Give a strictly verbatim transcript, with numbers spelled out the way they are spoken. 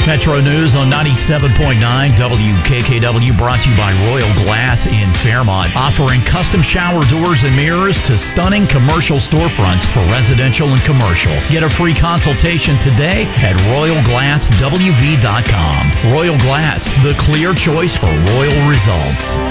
Metro News on ninety-seven point nine W K K W, brought to you by Royal Glass in Fairmont, offering custom shower doors and mirrors to stunning commercial storefronts for residential and commercial. Get a free consultation today at royal glass w v dot com. Royal Glass, the clear choice for royal results.